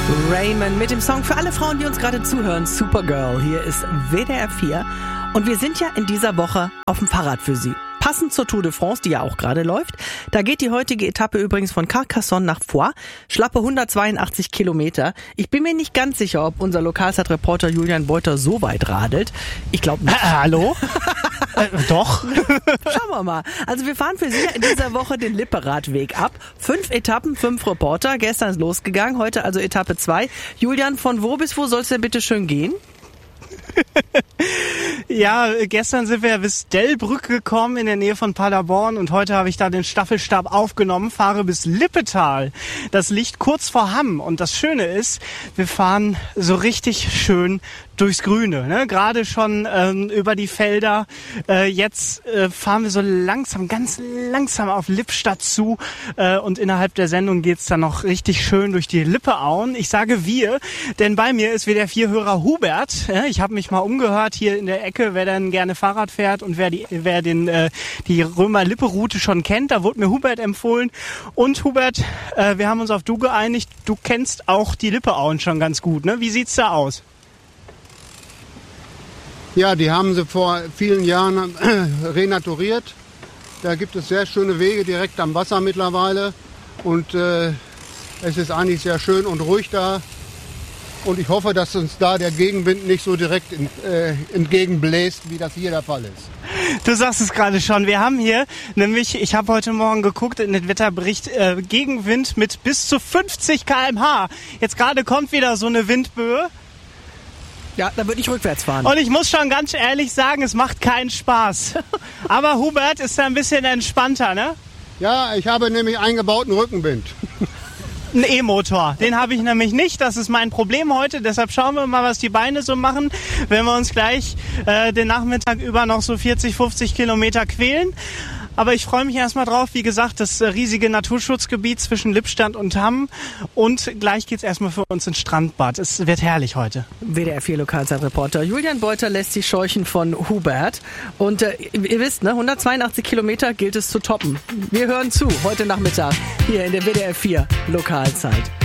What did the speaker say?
Raymond mit dem Song für alle Frauen, die uns gerade zuhören, Supergirl. Hier ist WDR 4 und wir sind ja in dieser Woche auf dem Fahrrad für Sie. Passend zur Tour de France, die ja auch gerade läuft. Da geht die heutige Etappe übrigens von Carcassonne nach Foix. Schlappe 182 Kilometer. Ich bin mir nicht ganz sicher, ob unser Lokalzeitreporter Julian Beuter so weit radelt. Ich glaube nicht. Hallo? Doch. Schauen wir mal. Also wir fahren für Sie in dieser Woche den Lipperadweg ab. 5 Etappen, 5 Reporter. Gestern ist losgegangen, heute also Etappe 2. Julian, von wo bis wo soll es denn bitte schön gehen? Ja, gestern sind wir bis Delbrück gekommen in der Nähe von Paderborn und heute habe ich da den Staffelstab aufgenommen, fahre bis Lippetal. Das liegt kurz vor Hamm und das Schöne ist, wir fahren so richtig schön durchs Grüne, ne? Gerade schon über die Felder. Jetzt fahren wir so langsam, ganz langsam auf Lippstadt zu und innerhalb der Sendung geht's dann noch richtig schön durch die Lippeauen. Ich sage wir, denn bei mir ist WDR 4-Hörer Hubert. Ja, ich habe mich mal umgehört hier in der Ecke, wer dann gerne Fahrrad fährt und wer die Römer-Lippe-Route schon kennt. Da wurde mir Hubert empfohlen. Und Hubert, wir haben uns auf du geeinigt. Du kennst auch die Lippeauen schon ganz gut, ne? Wie sieht's da aus? Ja, die haben sie vor vielen Jahren renaturiert. Da gibt es sehr schöne Wege direkt am Wasser mittlerweile. Und es ist eigentlich sehr schön und ruhig da. Und ich hoffe, dass uns da der Gegenwind nicht so direkt entgegenbläst, wie das hier der Fall ist. Du sagst es gerade schon. Wir haben hier nämlich, ich habe heute Morgen geguckt in den Wetterbericht, Gegenwind mit bis zu 50 km/h. Jetzt gerade kommt wieder so eine Windböe. Ja, da würde ich rückwärts fahren. Und ich muss schon ganz ehrlich sagen, es macht keinen Spaß. Aber Hubert ist da ein bisschen entspannter, ne? Ja, ich habe nämlich eingebauten Rückenwind. Ein E-Motor, den habe ich nämlich nicht. Das ist mein Problem heute. Deshalb schauen wir mal, was die Beine so machen, wenn wir uns gleich den Nachmittag über noch so 40, 50 Kilometer quälen. Aber ich freue mich erstmal drauf. Wie gesagt, das riesige Naturschutzgebiet zwischen Lippstadt und Hamm. Und gleich geht's erstmal für uns ins Strandbad. Es wird herrlich heute. WDR 4 Lokalzeitreporter Julian Beuter lässt sich scheuchen von Hubert. Und ihr wisst, ne, 182 Kilometer gilt es zu toppen. Wir hören zu heute Nachmittag hier in der WDR 4 Lokalzeit.